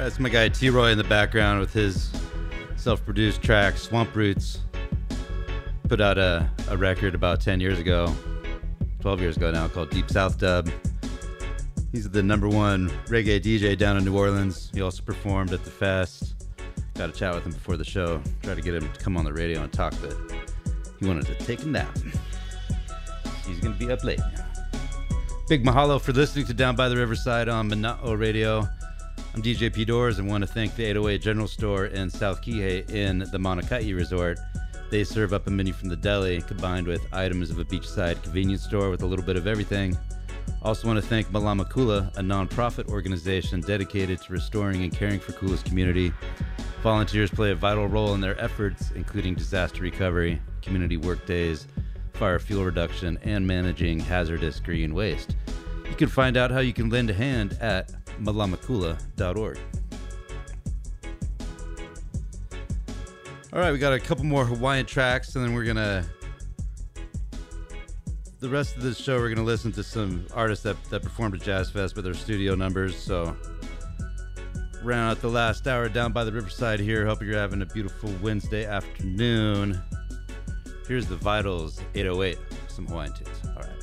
That's my guy T-Roy in the background with his self-produced track, Swamp Roots. Put out a record about 10 years ago, 12 years ago now, called Deep South Dub. He's the #1 reggae DJ down in New Orleans. He also performed at the fest. Got to chat with him before the show. Tried to get him to come on the radio and talk, but he wanted to take a nap. He's going to be up late. Big mahalo for listening to Down by the Riverside on Mana'o Radio. I'm DJ P. Doors and want to thank the 808 General Store in South Kihei in the Mauna Kea Resort. They serve up a menu from the deli combined with items of a beachside convenience store with a little bit of everything. Also want to thank Malama Kula, a non-profit organization dedicated to restoring and caring for Kula's community. Volunteers play a vital role in their efforts, including disaster recovery, community work days, fire fuel reduction, and managing hazardous green waste. You can find out how you can lend a hand at malamakula.org. All right, we got a couple more Hawaiian tracks, and then we're gonna. The rest of this show, we're gonna listen to some artists that performed at Jazz Fest with their studio numbers. So, round out the last hour down by the Riverside here. Hope you're having a beautiful Wednesday afternoon. Here's the Vitals 808, some Hawaiian tunes. All right.